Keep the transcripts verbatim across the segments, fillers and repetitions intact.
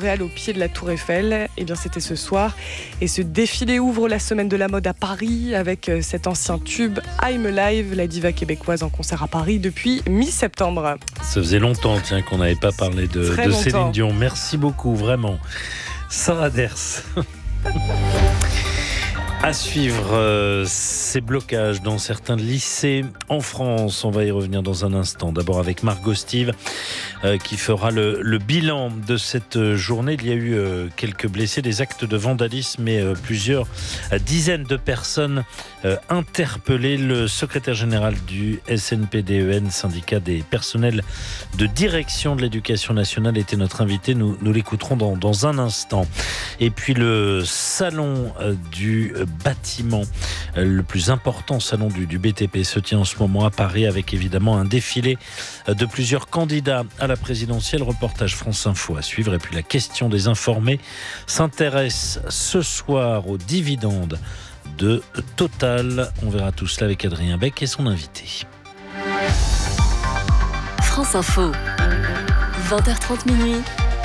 Montréal au pied de la Tour Eiffel. Eh bien, c'était ce soir. Et ce défilé ouvre la semaine de la mode à Paris avec cet ancien tube I'm Alive, la diva québécoise en concert à Paris depuis mi-septembre. Ça faisait longtemps tiens, qu'on n'avait pas parlé de, de Céline Dion. Merci beaucoup, vraiment. Sarah Ders. À suivre euh, ces blocages dans certains lycées en France. On va y revenir dans un instant. D'abord avec Margot Steve euh, qui fera le, le bilan de cette journée. Il y a eu euh, quelques blessés, des actes de vandalisme et euh, plusieurs euh, dizaines de personnes euh, interpellées. Le secrétaire général du S N P D E N, syndicat des personnels de direction de l'éducation nationale, était notre invité. Nous, nous l'écouterons dans, dans un instant. Et puis le salon euh, du bâtiment, le plus important salon du, du B T P se tient en ce moment à Paris avec évidemment un défilé de plusieurs candidats à la présidentielle. Reportage France Info à suivre. Et puis la question des informés s'intéresse ce soir aux dividendes de Total. On verra tout cela avec Adrien Beck et son invité. France Info, vingt heures trente minuit.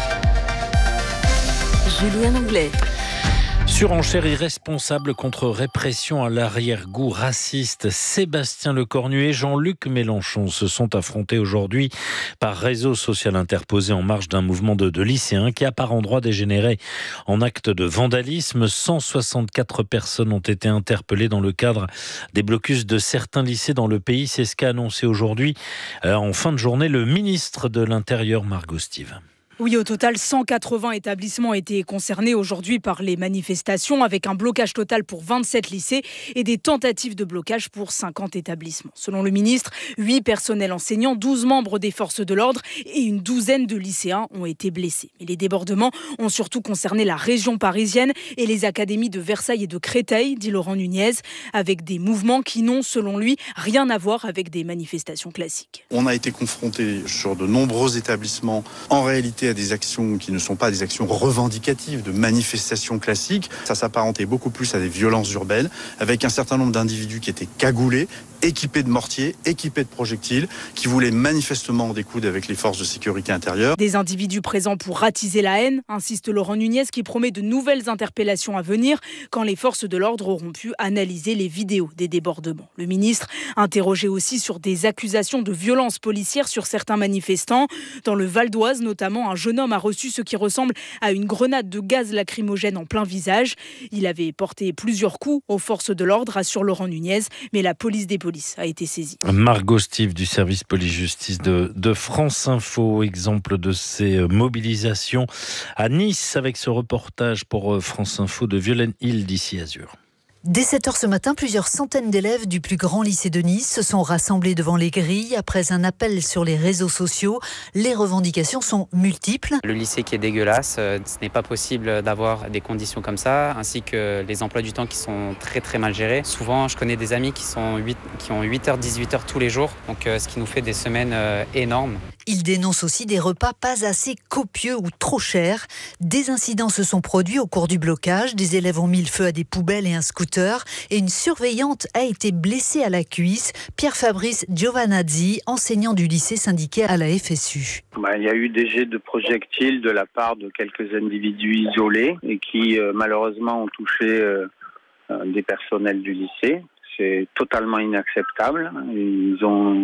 Julien Anglais. Surenchère irresponsable contre répression à l'arrière-goût raciste. Sébastien Lecornu et Jean-Luc Mélenchon se sont affrontés aujourd'hui par réseau social interposé en marge d'un mouvement de, de lycéens qui a par endroits dégénéré en acte de vandalisme. cent soixante-quatre personnes ont été interpellées dans le cadre des blocus de certains lycées dans le pays. C'est ce qu'a annoncé aujourd'hui, euh, en fin de journée, le ministre de l'Intérieur, Margot Steve. Oui, au total, cent quatre-vingts établissements ont été concernés aujourd'hui par les manifestations, avec un blocage total pour vingt-sept lycées et des tentatives de blocage pour cinquante établissements. Selon le ministre, huit personnels enseignants, douze membres des forces de l'ordre et une douzaine de lycéens ont été blessés. Mais les débordements ont surtout concerné la région parisienne et les académies de Versailles et de Créteil, dit Laurent Nunez, avec des mouvements qui n'ont, selon lui, rien à voir avec des manifestations classiques. On a été confrontés sur de nombreux établissements, en réalité, à des actions qui ne sont pas des actions revendicatives, de manifestations classiques. Ça s'apparentait beaucoup plus à des violences urbaines, avec un certain nombre d'individus qui étaient cagoulés, équipés de mortiers, équipés de projectiles, qui voulaient manifestement en découdre avec les forces de sécurité intérieure. Des individus présents pour attiser la haine, insiste Laurent Nunez, qui promet de nouvelles interpellations à venir quand les forces de l'ordre auront pu analyser les vidéos des débordements. Le ministre interrogé aussi sur des accusations de violences policières sur certains manifestants. Dans le Val d'Oise notamment, un jeune homme a reçu ce qui ressemble à une grenade de gaz lacrymogène en plein visage. Il avait porté plusieurs coups aux forces de l'ordre, assure Laurent Nunez, mais la police des polices a été saisie. Margot Steve du service police-justice de, de France Info, exemple de ces mobilisations à Nice avec ce reportage pour France Info de Violaine Hill d'ici Azur. Dès sept heures ce matin, plusieurs centaines d'élèves du plus grand lycée de Nice se sont rassemblés devant les grilles après un appel sur les réseaux sociaux. Les revendications sont multiples. Le lycée qui est dégueulasse, ce n'est pas possible d'avoir des conditions comme ça, ainsi que les emplois du temps qui sont très très mal gérés. Souvent, je connais des amis qui, sont huit, qui ont huit heures, dix-huit heures tous les jours, donc ce qui nous fait des semaines énormes. Il dénonce aussi des repas pas assez copieux ou trop chers. Des incidents se sont produits au cours du blocage. Des élèves ont mis le feu à des poubelles et un scooter. Et une surveillante a été blessée à la cuisse. Pierre-Fabrice Giovanazzi, enseignant du lycée syndiqué à la F S U. Bah, il y a eu des jets de projectiles de la part de quelques individus isolés et qui euh, malheureusement ont touché euh, des personnels du lycée. C'est totalement inacceptable. Ils ont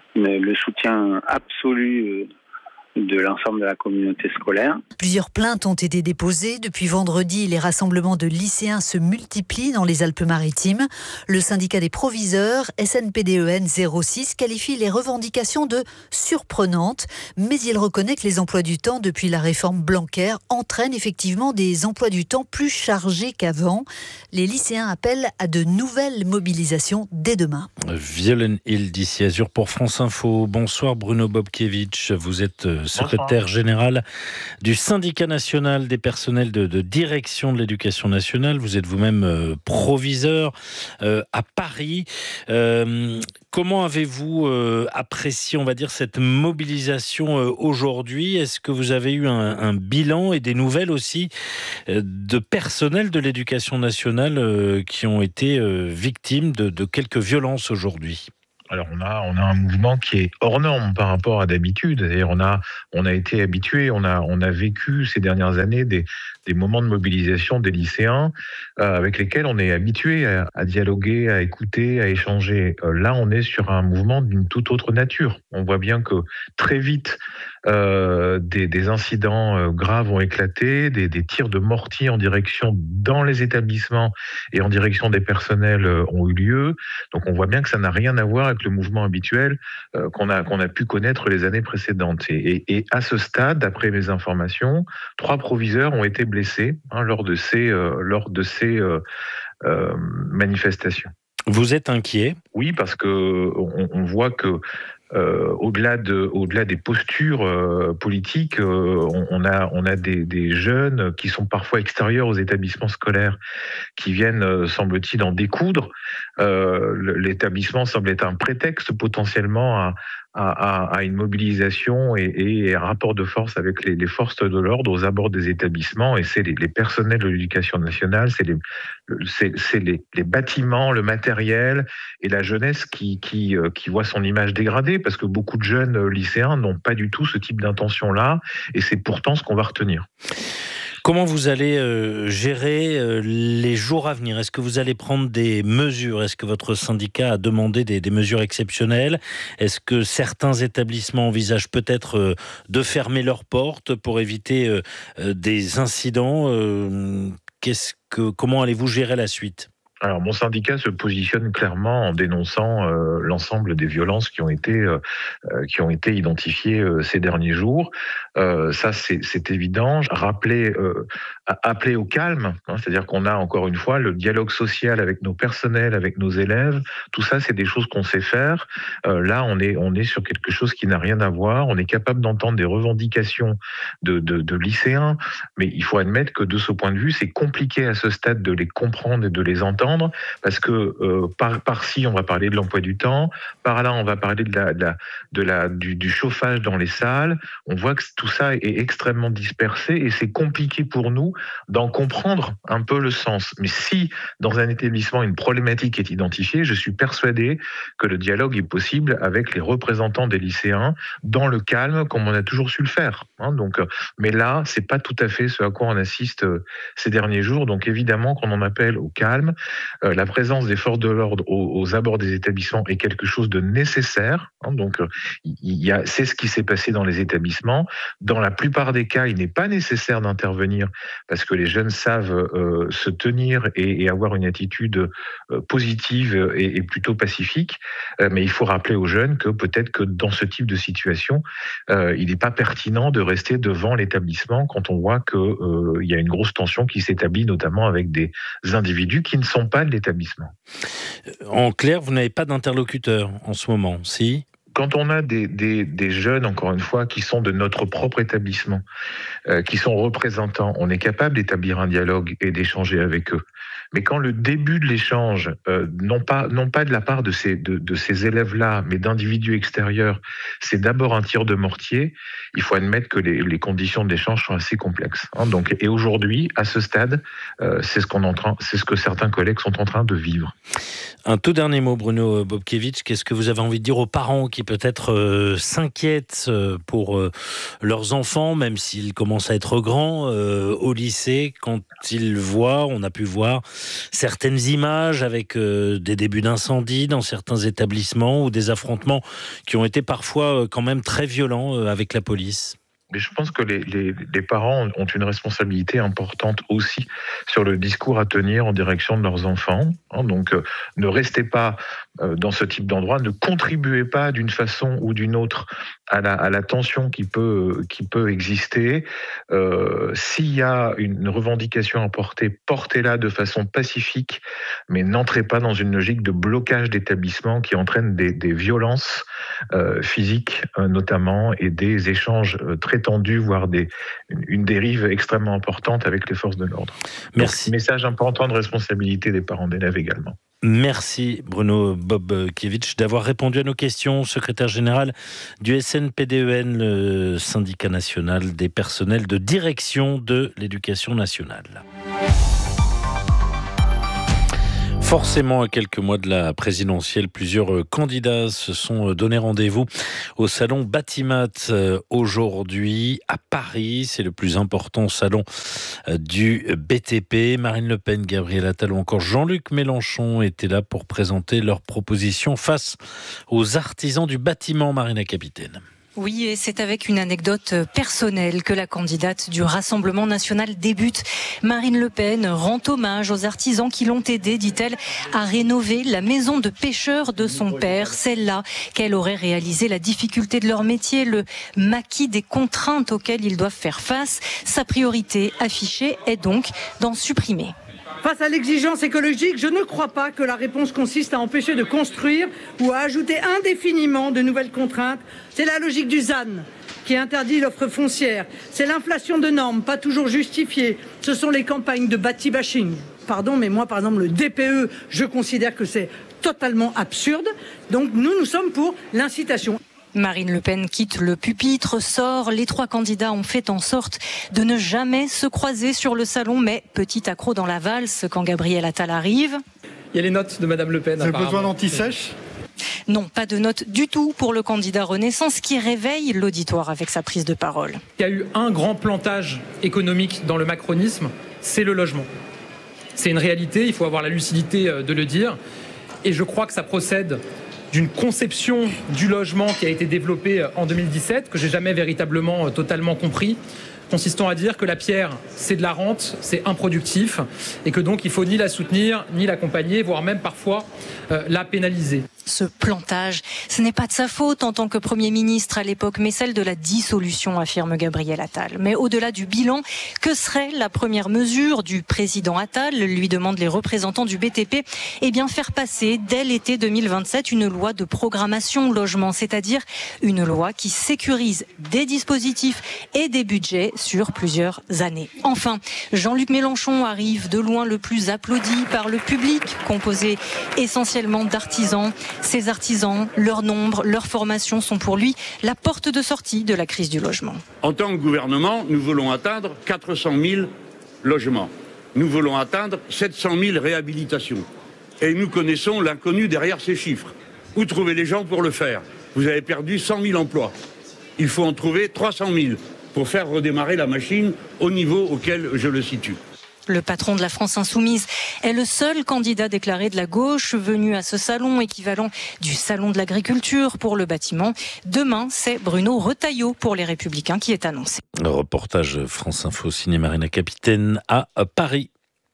le soutien absolu de l'ensemble de la communauté scolaire. Plusieurs plaintes ont été déposées. Depuis vendredi, les rassemblements de lycéens se multiplient dans les Alpes-Maritimes. Le syndicat des proviseurs, S N P D E N zéro six, qualifie les revendications de surprenantes, mais il reconnaît que les emplois du temps depuis la réforme Blanquer entraînent effectivement des emplois du temps plus chargés qu'avant. Les lycéens appellent à de nouvelles mobilisations dès demain. Violaine Hill d'ici Azur pour France Info. Bonsoir Bruno Bobkiewicz, vous êtes secrétaire général du syndicat national des personnels de, de direction de l'éducation nationale. Vous êtes vous-même euh, proviseur euh, à Paris. Euh, comment avez-vous euh, apprécié, on va dire, cette mobilisation euh, aujourd'hui ? Est-ce que vous avez eu un, un bilan et des nouvelles aussi euh, de personnels de l'éducation nationale euh, qui ont été euh, victimes de, de quelques violences aujourd'hui ? Alors on a on a un mouvement qui est hors norme par rapport à d'habitude. C'est-à-dire on a on a été habitué, on a on a vécu ces dernières années des des moments de mobilisation des lycéens euh, avec lesquels on est habitué à, à dialoguer, à écouter, à échanger. Euh, là, on est sur un mouvement d'une toute autre nature. On voit bien que très vite euh, des, des incidents euh, graves ont éclaté, des, des tirs de mortier en direction dans les établissements et en direction des personnels euh, ont eu lieu. Donc on voit bien que ça n'a rien à voir avec le mouvement habituel euh, qu'on a qu'on a pu connaître les années précédentes. Et, et, et à ce stade, d'après mes informations, trois proviseurs ont été blessés hein, lors de ces euh, lors de ces euh, euh, manifestations. Vous êtes inquiet ? Oui, parce que on, on voit que Euh, au-delà de, au-delà des postures euh, politiques, euh, on, on a, on a des, des jeunes qui sont parfois extérieurs aux établissements scolaires, qui viennent, euh, semble-t-il, en découdre. Euh, l'établissement semble être un prétexte potentiellement à, à, à une mobilisation et, et un rapport de force avec les, les forces de l'ordre aux abords des établissements. Et c'est les, les personnels de l'éducation nationale, c'est les, c'est, c'est les, les bâtiments, le matériel et la jeunesse qui, qui, euh, qui voit son image dégradée, parce que beaucoup de jeunes lycéens n'ont pas du tout ce type d'intention-là, et c'est pourtant ce qu'on va retenir. Comment vous allez euh, gérer euh, les jours à venir ? Est-ce que vous allez prendre des mesures ? Est-ce que votre syndicat a demandé des, des mesures exceptionnelles ? Est-ce que certains établissements envisagent peut-être euh, de fermer leurs portes pour éviter euh, euh, des incidents ? euh, qu'est-ce que, Comment allez-vous gérer la suite ? Alors, mon syndicat se positionne clairement en dénonçant euh, l'ensemble des violences qui ont été euh, qui ont été identifiées euh, ces derniers jours. Euh, ça, c'est, c'est évident. Rappeler, euh, appeler au calme, hein, c'est-à-dire qu'on a encore une fois le dialogue social avec nos personnels, avec nos élèves. Tout ça, c'est des choses qu'on sait faire. Euh, là, on est on est sur quelque chose qui n'a rien à voir. On est capable d'entendre des revendications de, de, de lycéens, mais il faut admettre que de ce point de vue, c'est compliqué à ce stade de les comprendre et de les entendre. Parce que euh, par, par-ci, on va parler de l'emploi du temps, par là, on va parler de la, de la, de la, du, du chauffage dans les salles. On voit que tout ça est extrêmement dispersé et c'est compliqué pour nous d'en comprendre un peu le sens. Mais si, dans un établissement, une problématique est identifiée, je suis persuadé que le dialogue est possible avec les représentants des lycéens dans le calme, comme on a toujours su le faire. Hein, donc, mais là, c'est pas tout à fait ce à quoi on assiste ces derniers jours. Donc évidemment qu'on en appelle au calme. Euh, la présence des forces de l'ordre aux, aux abords des établissements est quelque chose de nécessaire. Hein, donc, euh, il y a, c'est ce qui s'est passé dans les établissements. Dans la plupart des cas, il n'est pas nécessaire d'intervenir parce que les jeunes savent euh, se tenir et, et avoir une attitude euh, positive et, et plutôt pacifique. Euh, mais il faut rappeler aux jeunes que peut-être que dans ce type de situation, euh, il n'est pas pertinent de rester devant l'établissement quand on voit qu'il euh, y a une grosse tension qui s'établit, notamment avec des individus qui ne sont pas de l'établissement. En clair, vous n'avez pas d'interlocuteur en ce moment, si ? Quand on a des, des, des jeunes, encore une fois, qui sont de notre propre établissement, euh, qui sont représentants, on est capable d'établir un dialogue et d'échanger avec eux. Mais quand le début de l'échange, euh, non pas non pas de la part de ces de, de ces élèves-là, mais d'individus extérieurs, c'est d'abord un tir de mortier, il faut admettre que les, les conditions d'échange sont assez complexes. Hein, donc, et aujourd'hui, à ce stade, euh, c'est ce qu'on est en train, c'est ce que certains collègues sont en train de vivre. Un tout dernier mot, Bruno Bobkiewicz. Qu'est-ce que vous avez envie de dire aux parents qui peut-être euh, s'inquiètent pour euh, leurs enfants, même s'ils commencent à être grands, euh, au lycée, quand ils voient, on a pu voir certaines images avec euh, des débuts d'incendie dans certains établissements ou des affrontements qui ont été parfois euh, quand même très violents euh, avec la police? Mais je pense que les, les, les parents ont une responsabilité importante aussi sur le discours à tenir en direction de leurs enfants. Hein, donc, euh, ne restez pas euh, dans ce type d'endroit, ne contribuez pas d'une façon ou d'une autre à la, à la tension qui peut, qui peut exister. Euh, s'il y a une revendication à porter, portez-la de façon pacifique, mais n'entrez pas dans une logique de blocage d'établissement qui entraîne des, des violences euh, physiques euh, notamment et des échanges euh, très tendus, voire des, une, une dérive extrêmement importante avec les forces de l'ordre. Merci. Donc, message important de responsabilité des parents d'élèves également. Merci Bruno Bobkiewicz d'avoir répondu à nos questions. Secrétaire général du S N P D E N, le syndicat national des personnels de direction de l'éducation nationale. Forcément, à quelques mois de la présidentielle, plusieurs candidats se sont donné rendez-vous au salon Batimat aujourd'hui à Paris. C'est le plus important salon du B T P. Marine Le Pen, Gabriel Attal ou encore Jean-Luc Mélenchon étaient là pour présenter leurs propositions face aux artisans du bâtiment. Marina Capitaine. Oui, et c'est avec une anecdote personnelle que la candidate du Rassemblement national débute. Marine Le Pen rend hommage aux artisans qui l'ont aidée, dit-elle, à rénover la maison de pêcheurs de son père, celle-là qu'elle aurait réalisé la difficulté de leur métier, le maquis des contraintes auxquelles ils doivent faire face. Sa priorité affichée est donc d'en supprimer. Face à l'exigence écologique, je ne crois pas que la réponse consiste à empêcher de construire ou à ajouter indéfiniment de nouvelles contraintes. C'est la logique du Z A N qui interdit l'offre foncière. C'est l'inflation de normes, pas toujours justifiée. Ce sont les campagnes de bâti-bashing. Pardon, mais moi, par exemple, le D P E, je considère que c'est totalement absurde. Donc nous, nous sommes pour l'incitation. Marine Le Pen quitte le pupitre, sort. Les trois candidats ont fait en sorte de ne jamais se croiser sur le salon, mais petit accroc dans la valse quand Gabriel Attal arrive. Il y a les notes de Madame Le Pen. Vous avez besoin d'anti-sèche ? Non, pas de notes du tout pour le candidat Renaissance qui réveille l'auditoire avec sa prise de parole. Il y a eu un grand plantage économique dans le macronisme, c'est le logement. C'est une réalité, il faut avoir la lucidité de le dire. Et je crois que ça procède d'une conception du logement qui a été développée en deux mille dix-sept, que j'ai jamais véritablement totalement compris, consistant à dire que la pierre, c'est de la rente, c'est improductif, et que donc il faut ni la soutenir, ni l'accompagner, voire même parfois euh, la pénaliser. Ce plantage, ce n'est pas de sa faute en tant que Premier ministre à l'époque, mais celle de la dissolution, affirme Gabriel Attal. Mais au-delà du bilan, que serait la première mesure du président Attal, lui demandent les représentants du B T P, eh bien faire passer dès l'été deux mille vingt-sept une loi de programmation logement, c'est-à-dire une loi qui sécurise des dispositifs et des budgets sur plusieurs années. Enfin, Jean-Luc Mélenchon arrive de loin le plus applaudi par le public, composé essentiellement d'artisans. Ces artisans, leur nombre, leur formation sont pour lui la porte de sortie de la crise du logement. En tant que gouvernement, nous voulons atteindre quatre cent mille logements. Nous voulons atteindre sept cent mille réhabilitations. Et nous connaissons l'inconnu derrière ces chiffres. Où trouver les gens pour le faire ? Vous avez perdu cent mille emplois. Il faut en trouver trois cent mille pour faire redémarrer la machine au niveau auquel je le situe. Le patron de la France Insoumise est le seul candidat déclaré de la gauche venu à ce salon, équivalent du salon de l'agriculture pour le bâtiment. Demain, c'est Bruno Retailleau pour les Républicains qui est annoncé. Le reportage France Info, signé Marina Capitaine à Paris.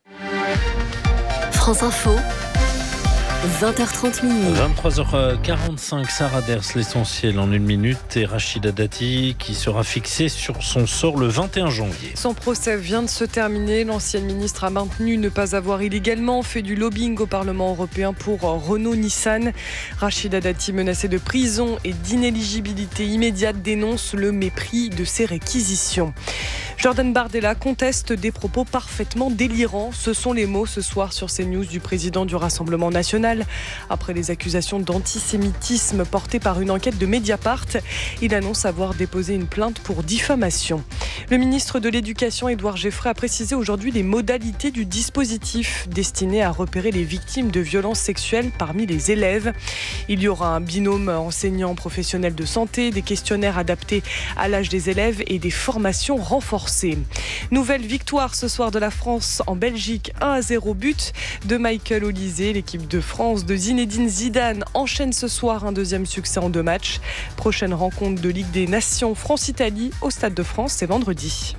France Info. vingt heures trente minutes. vingt-trois heures quarante-cinq, Sarah Ders, l'essentiel en une minute, et Rachida Dati qui sera fixée sur son sort le vingt et un janvier. Son procès vient de se terminer. L'ancienne ministre a maintenu ne pas avoir illégalement fait du lobbying au Parlement européen pour Renault-Nissan. Rachida Dati, menacée de prison et d'inéligibilité immédiate, dénonce le mépris de ses réquisitions. Jordan Bardella conteste des propos parfaitement délirants. Ce sont les mots ce soir sur CNews du président du Rassemblement national. Après les accusations d'antisémitisme portées par une enquête de Mediapart, il annonce avoir déposé une plainte pour diffamation. Le ministre de l'Éducation, Édouard Geffray, a précisé aujourd'hui les modalités du dispositif destiné à repérer les victimes de violences sexuelles parmi les élèves. Il y aura un binôme enseignant-professionnel de santé, des questionnaires adaptés à l'âge des élèves et des formations renforcées. Nouvelle victoire ce soir de la France en Belgique, un à zéro, but de Michael Olise. L'équipe de France de Zinedine Zidane enchaîne ce soir un deuxième succès en deux matchs. Prochaine rencontre de Ligue des Nations France-Italie au Stade de France, c'est vendredi.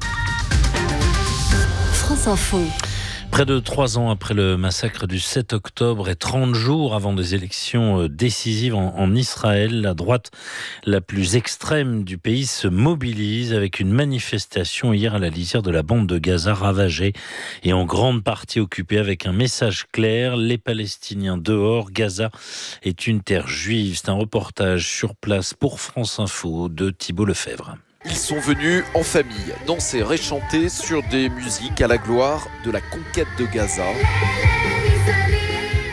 France Info. Près de trois ans après le massacre du sept octobre et trente jours avant des élections décisives en, en Israël, la droite la plus extrême du pays se mobilise avec une manifestation hier à la lisière de la bande de Gaza ravagée et en grande partie occupée avec un message clair: les Palestiniens dehors, Gaza est une terre juive. C'est un reportage sur place pour France Info de Thibault Lefebvre. Ils sont venus en famille, danser, réchanter sur des musiques à la gloire de la conquête de Gaza. Des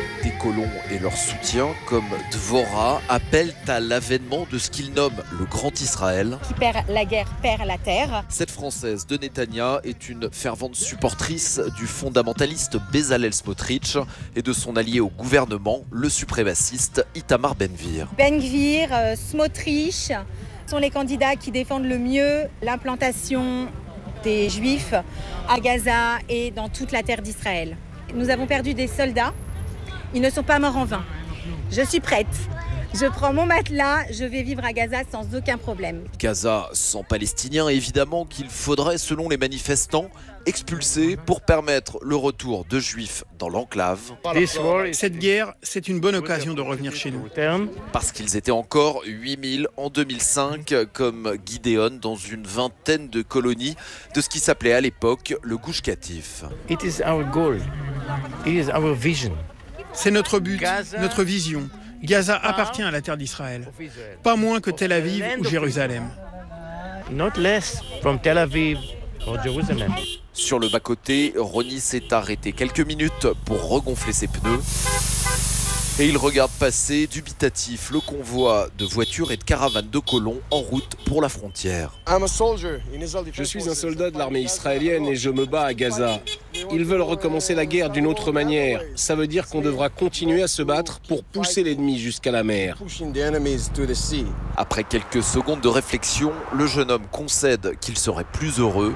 colons et leurs soutiens, comme Dvorah, appellent à l'avènement de ce qu'ils nomment le Grand Israël. Qui perd la guerre, perd la terre. Cette Française de Netanya est une fervente supportrice du fondamentaliste Bezalel Smotrich et de son allié au gouvernement, le suprémaciste Itamar Ben-Gvir. Ben-Gvir, euh, Smotrich sont les candidats qui défendent le mieux l'implantation des Juifs à Gaza et dans toute la terre d'Israël. Nous avons perdu des soldats, ils ne sont pas morts en vain. Je suis prête, je prends mon matelas, je vais vivre à Gaza sans aucun problème. Gaza sans Palestiniens, évidemment qu'il faudrait, selon les manifestants, expulser pour permettre le retour de Juifs dans l'enclave. Cette guerre, c'est une bonne occasion de revenir chez nous. Parce qu'ils étaient encore huit mille en deux mille cinq, comme Gideon, dans une vingtaine de colonies de ce qui s'appelait à l'époque le Gush Katif. It is our goal. It is our vision. C'est notre but, notre vision. Gaza appartient à la terre d'Israël, pas moins que Tel Aviv ou Jérusalem. Not less from Tel Aviv or Jerusalem. Sur le bas-côté, Ronnie s'est arrêté quelques minutes pour regonfler ses pneus. Et il regarde passer dubitatif le convoi de voitures et de caravanes de colons en route pour la frontière. Je suis un soldat de l'armée israélienne et je me bats à Gaza. Ils veulent recommencer la guerre d'une autre manière. Ça veut dire qu'on devra continuer à se battre pour pousser l'ennemi jusqu'à la mer. Après quelques secondes de réflexion, le jeune homme concède qu'il serait plus heureux.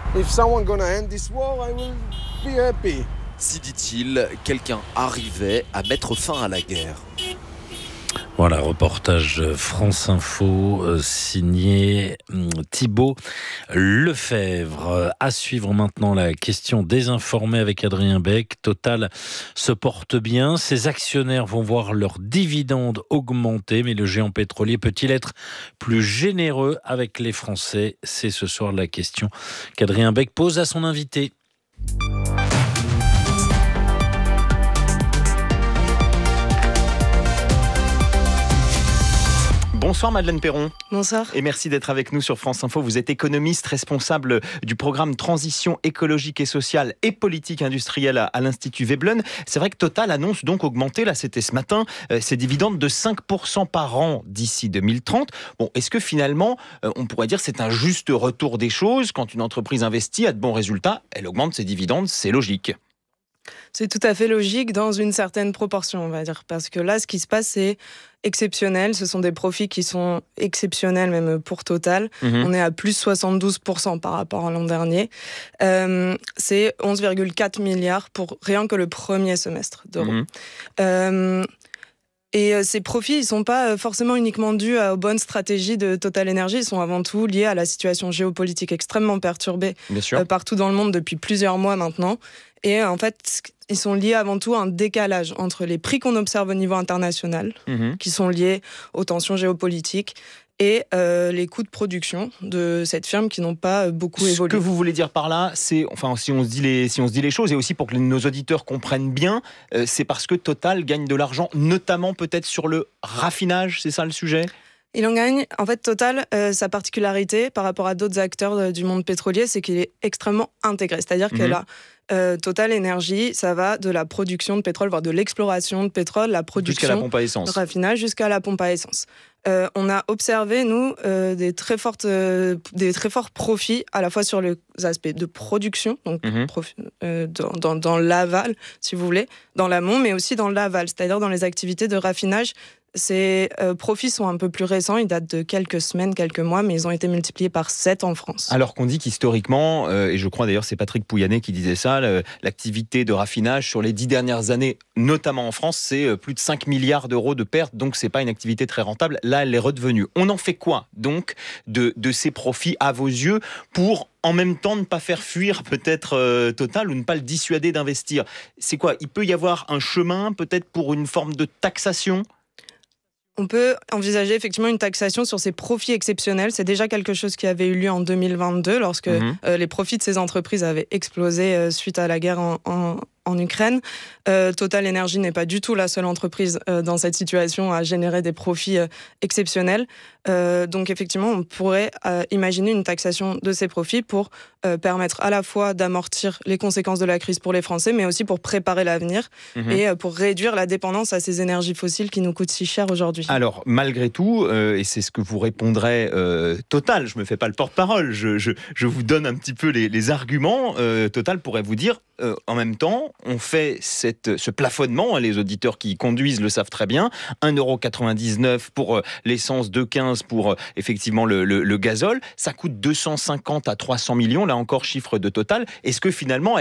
Si, dit-il, quelqu'un arrivait à mettre fin à la guerre. Voilà, reportage France Info euh, signé euh, Thibault Lefebvre. À suivre maintenant la question désinformée avec Adrien Beck. Total se porte bien. Ses actionnaires vont voir leurs dividendes augmenter. Mais le géant pétrolier peut-il être plus généreux avec les Français ? C'est ce soir la question qu'Adrien Beck pose à son invité. Bonsoir Madeleine Perron. Bonsoir. Et merci d'être avec nous sur France Info. Vous êtes économiste, responsable du programme Transition écologique et sociale et politique industrielle à, à l'Institut Veblen. C'est vrai que Total annonce donc augmenter, là c'était ce matin, euh, ses dividendes de cinq pour cent par an d'ici deux mille trente. Bon, est-ce que finalement, euh, on pourrait dire que c'est un juste retour des choses? Quand une entreprise investit, a de bons résultats, elle augmente ses dividendes, c'est logique. C'est tout à fait logique dans une certaine proportion, on va dire. Parce que là, ce qui se passe, c'est exceptionnel. Ce sont des profits qui sont exceptionnels, même pour Total. Mmh. On est à plus soixante-douze pour cent par rapport à l'an dernier. Euh, c'est onze virgule quatre milliards pour rien que le premier semestre d'euros. Mmh. Euh, Et ces profits, ils ne sont pas forcément uniquement dus aux bonnes stratégies de Total Energy, ils sont avant tout liés à la situation géopolitique extrêmement perturbée euh, partout dans le monde depuis plusieurs mois maintenant. Et en fait, ils sont liés avant tout à un décalage entre les prix qu'on observe au niveau international, mmh. qui sont liés aux tensions géopolitiques, et euh, les coûts de production de cette firme qui n'ont pas beaucoup Ce évolué. Ce que vous voulez dire par là, c'est, enfin, si on se dit les, si on se dit les choses, et aussi pour que nos auditeurs comprennent bien, euh, c'est parce que Total gagne de l'argent, notamment peut-être sur le raffinage, c'est ça le sujet ? Il en gagne. En fait, Total, euh, sa particularité par rapport à d'autres acteurs euh, du monde pétrolier, c'est qu'il est extrêmement intégré. C'est-à-dire mmh. qu'elle a euh, Total Energy, ça va de la production de pétrole, voire de l'exploration de pétrole, la production jusqu'à la pompe à essence. de raffinage, jusqu'à la pompe à essence. Euh, on a observé, nous, euh, des, très fortes, euh, des très forts profits, à la fois sur les aspects de production, donc mmh. profi- euh, dans, dans, dans l'aval, si vous voulez, dans l'amont, mais aussi dans l'aval, c'est-à-dire dans les activités de raffinage. Ces euh, profits sont un peu plus récents, ils datent de quelques semaines, quelques mois, mais ils ont été multipliés par sept en France. Alors qu'on dit qu'historiquement, euh, et je crois d'ailleurs c'est Patrick Pouyanné qui disait ça, le, l'activité de raffinage sur les dix dernières années, notamment en France, c'est plus de cinq milliards d'euros de pertes, donc c'est pas une activité très rentable. Là, elle est redevenue. On en fait quoi donc de, de ces profits à vos yeux pour en même temps ne pas faire fuir peut-être euh, Total ou ne pas le dissuader d'investir? C'est quoi? Il peut y avoir un chemin peut-être pour une forme de taxation? On peut envisager effectivement une taxation sur ces profits exceptionnels. C'est déjà quelque chose qui avait eu lieu en deux mille vingt-deux, lorsque mmh. euh, les profits de ces entreprises avaient explosé euh, suite à la guerre en, en, en Ukraine. Euh, Total Energy n'est pas du tout la seule entreprise euh, dans cette situation à générer des profits euh, exceptionnels. Euh, donc effectivement, on pourrait euh, imaginer une taxation de ces profits pour euh, permettre à la fois d'amortir les conséquences de la crise pour les Français, mais aussi pour préparer l'avenir mmh. et euh, pour réduire la dépendance à ces énergies fossiles qui nous coûtent si cher aujourd'hui. Alors, malgré tout, euh, et c'est ce que vous répondrez, euh, Total, je ne me fais pas le porte-parole, je, je, je vous donne un petit peu les, les arguments. Euh, Total pourrait vous dire, euh, en même temps, on fait cette, ce plafonnement, hein, les auditeurs qui conduisent le savent très bien, un euro quatre-vingt-dix-neuf pour euh, l'essence, deux euros quinze pour euh, effectivement le, le, le gazole, ça coûte deux cent cinquante à trois cents millions, là encore chiffre de Total. Est-ce que finalement,